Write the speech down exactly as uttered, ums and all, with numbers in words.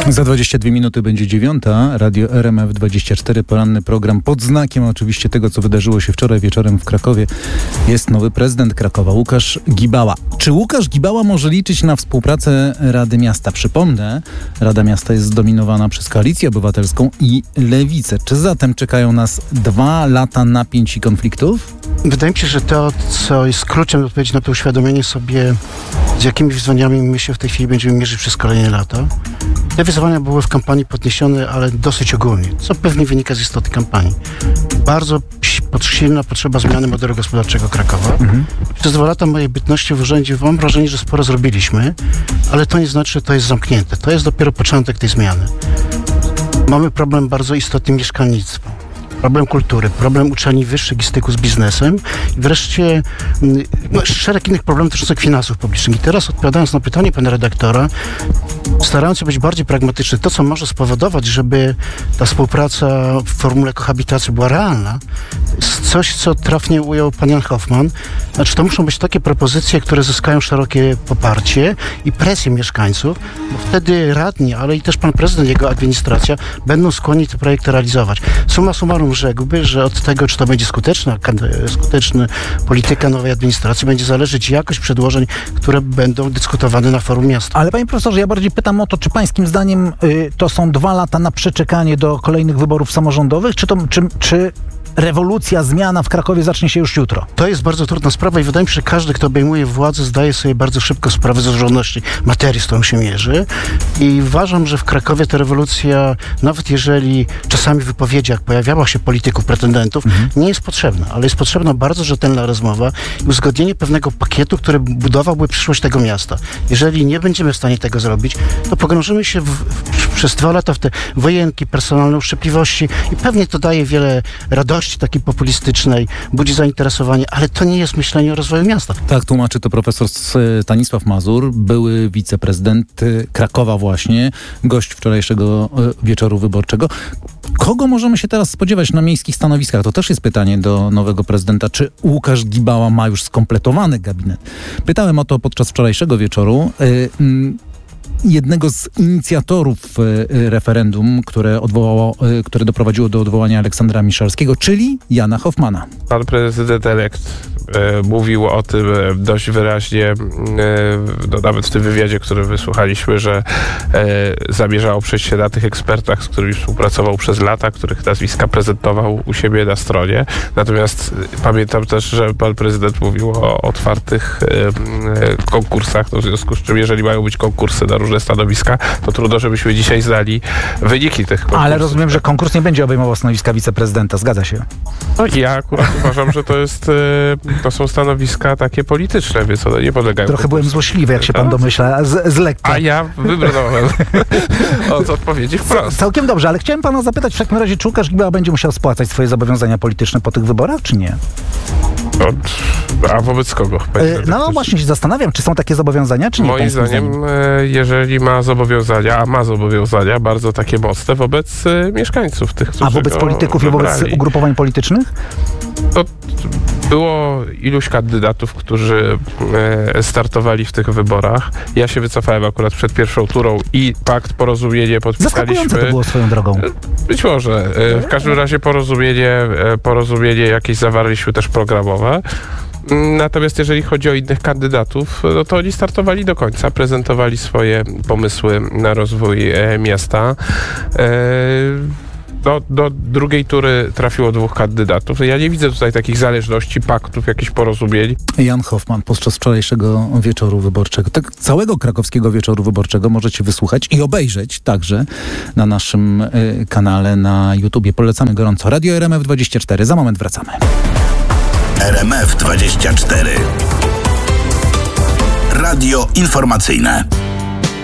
Za dwadzieścia dwie minuty będzie dziewiąta. Radio R M F dwadzieścia cztery, poranny program pod znakiem oczywiście tego, co wydarzyło się wczoraj wieczorem w Krakowie. Jest nowy prezydent Krakowa, Łukasz Gibała. Czy Łukasz Gibała może liczyć na współpracę Rady Miasta? Przypomnę, Rada Miasta jest zdominowana przez Koalicję Obywatelską i Lewicę. Czy zatem czekają nas dwa lata napięć i konfliktów? Wydaje mi się, że to, co jest kluczem do odpowiedzi na to uświadomienie sobie, z jakimi wyzwaniami my się w tej chwili będziemy mierzyć przez kolejne lata. Te wyzwania były w kampanii podniesione, ale dosyć ogólnie, co pewnie wynika z istoty kampanii. Bardzo silna potrzeba zmiany modelu gospodarczego Krakowa. Mhm. Przez dwa lata mojej bytności w urzędzie mam wrażenie, że sporo zrobiliśmy, ale to nie znaczy, że to jest zamknięte. To jest dopiero początek tej zmiany. Mamy problem bardzo istotny mieszkalnictwa. Problem kultury, problem uczelni wyższych i styku z biznesem i wreszcie no, szereg innych problemów dotyczących finansów publicznych. I teraz odpowiadając na pytanie pana redaktora, starając się być bardziej pragmatyczny, to co może spowodować, żeby ta współpraca w formule kohabitacji była realna, jest coś, co trafnie ujął pan Jan Hoffman. Znaczy to muszą być takie propozycje, które zyskają szerokie poparcie i presję mieszkańców, bo wtedy radni, ale i też pan prezydent, jego administracja będą skłonni te projekty realizować. Summa summarum rzekłby, że od tego, czy to będzie skuteczna, skuteczna polityka nowej administracji, będzie zależeć jakość przedłożeń, które będą dyskutowane na forum miasta. Ale panie profesorze, ja bardziej pytam o to, czy pańskim zdaniem y, to są dwa lata na przeczekanie do kolejnych wyborów samorządowych, czy to, czy, czy rewolucja, zmiana w Krakowie zacznie się już jutro? To jest bardzo trudna sprawa i wydaje mi się, że każdy, kto obejmuje władzę, zdaje sobie bardzo szybko sprawę z złożoności materii, z którą się mierzy. I uważam, że w Krakowie ta rewolucja, nawet jeżeli czasami w wypowiedziach pojawiała się polityków, pretendentów, mhm. nie jest potrzebna, ale jest potrzebna bardzo rzetelna rozmowa i uzgodnienie pewnego pakietu, który budowałby przyszłość tego miasta. Jeżeli nie będziemy w stanie tego zrobić, to pogrążymy się w, w, przez dwa lata w te wojenki, personalne uszczypliwości i pewnie to daje wiele radości takiej populistycznej, budzi zainteresowanie, ale to nie jest myślenie o rozwoju miasta. Tak, tłumaczy to profesor Stanisław Mazur, były wiceprezydent Krakowa właśnie, gość wczorajszego wieczoru wyborczego. Kogo możemy się teraz spodziewać na miejskich stanowiskach? To też jest pytanie do nowego prezydenta. Czy Łukasz Gibała ma już skompletowany gabinet? Pytałem o to podczas wczorajszego wieczoru. Yy, yy, jednego z inicjatorów e, referendum, które, odwołało, e, które doprowadziło do odwołania Aleksandra Miszalskiego, czyli Jana Hoffmana. Pan prezydent elekt e, mówił o tym e, dość wyraźnie, e, no, nawet w tym wywiadzie, który wysłuchaliśmy, że e, zamierzało przejść się na tych ekspertach, z którymi współpracował przez lata, których nazwiska prezentował u siebie na stronie. Natomiast e, pamiętam też, że pan prezydent mówił o otwartych e, e, konkursach, no, w związku z czym, jeżeli mają być konkursy na różne stanowiska, to trudno, żebyśmy dzisiaj znali wyniki tych konkursów. Ale rozumiem, że konkurs nie będzie obejmował stanowiska wiceprezydenta, zgadza się? No i ja akurat uważam, że to jest, to są stanowiska takie polityczne, więc one nie podlegają. Trochę byłem złośliwy, jak się pan domyśla, z, z lekka. A ja wybrnąłem od odpowiedzi wprost. Całkiem dobrze, ale chciałem pana zapytać w takim razie, czy Łukasz Gibała będzie musiał spłacać swoje zobowiązania polityczne po tych wyborach, czy nie? Od, a wobec kogo? E, no właśnie się zastanawiam, czy są takie zobowiązania, czy nie? Moim zdaniem, zdaniem, jeżeli ma zobowiązania, a ma zobowiązania bardzo takie mocne wobec mieszkańców, tych, którzy A wobec polityków wybrali. I wobec ugrupowań politycznych? To było iluś kandydatów, którzy e, startowali w tych wyborach. Ja się wycofałem akurat przed pierwszą turą i pakt, porozumienie podpisaliśmy. Zaskakujące to było swoją drogą. Być może. E, w każdym razie porozumienie, e, porozumienie jakieś zawarliśmy też programowe. Natomiast jeżeli chodzi o innych kandydatów, no to oni startowali do końca, prezentowali swoje pomysły na rozwój e, miasta. E, Do, do drugiej tury trafiło dwóch kandydatów. Ja nie widzę tutaj takich zależności, paktów, jakichś porozumień. Jan Hoffman podczas wczorajszego wieczoru wyborczego, tak, całego krakowskiego wieczoru wyborczego możecie wysłuchać i obejrzeć także na naszym y, kanale na YouTubie. Polecamy gorąco. Radio R M F dwadzieścia cztery. Za moment wracamy. R M F dwadzieścia cztery. Radio informacyjne.